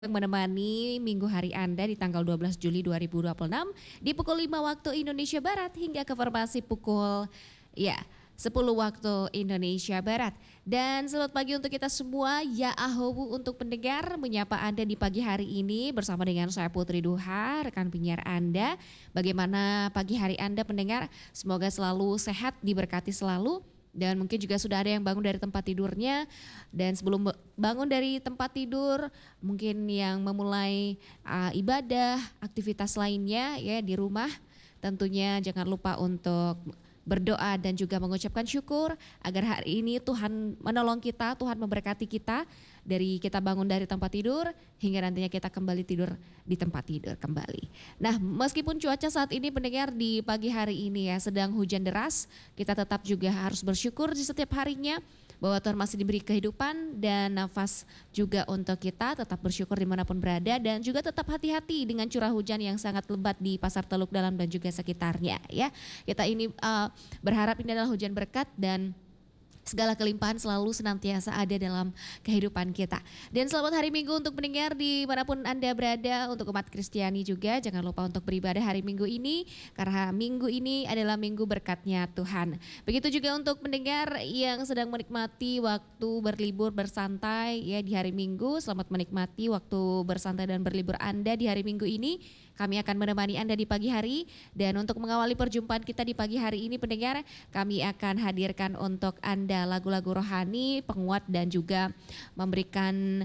Menemani minggu hari Anda di tanggal 12 Juli 2026 di pukul 5 waktu Indonesia Barat hingga ke formasi pukul 10 waktu Indonesia Barat. Dan selamat pagi untuk kita semua, ya ahowu untuk pendengar, menyapa Anda di pagi hari ini bersama dengan saya Putri Duha, rekan penyiar Anda. Bagaimana pagi hari Anda pendengar? Semoga selalu sehat, diberkati selalu. Dan mungkin juga sudah ada yang bangun dari tempat tidurnya. Dan sebelum bangun dari tempat tidur, mungkin yang memulai ibadah, aktivitas lainnya ya di rumah. Tentunya jangan lupa untuk berdoa dan juga mengucapkan syukur agar hari ini Tuhan menolong kita, Tuhan memberkati kita dari kita bangun dari tempat tidur hingga nantinya kita kembali tidur di tempat tidur kembali. Nah, meskipun cuaca saat ini pendengar di pagi hari ini ya sedang hujan deras, kita tetap juga harus bersyukur di setiap harinya bahwa Tuhan masih diberi kehidupan dan nafas juga untuk kita tetap bersyukur dimanapun berada dan juga tetap hati-hati dengan curah hujan yang sangat lebat di Pasar Teluk Dalam dan juga sekitarnya ya. Kita ini berharap ini adalah hujan berkat dan segala kelimpahan selalu senantiasa ada dalam kehidupan kita. Dan selamat hari Minggu untuk pendengar dimanapun Anda berada, untuk umat Kristiani juga jangan lupa untuk beribadah hari Minggu ini karena Minggu ini adalah Minggu berkatnya Tuhan. Begitu juga untuk pendengar yang sedang menikmati waktu berlibur bersantai ya di hari Minggu, selamat menikmati waktu bersantai dan berlibur Anda di hari Minggu ini. Kami akan menemani Anda di pagi hari dan untuk mengawali perjumpaan kita di pagi hari ini pendengar, kami akan hadirkan untuk Anda lagu-lagu rohani, penguat dan juga memberikan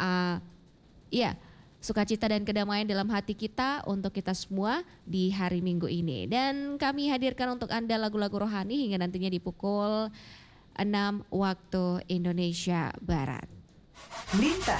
sukacita dan kedamaian dalam hati kita untuk kita semua di hari Minggu ini. Dan kami hadirkan untuk Anda lagu-lagu rohani hingga nantinya di pukul 6 waktu Indonesia Barat. Lintas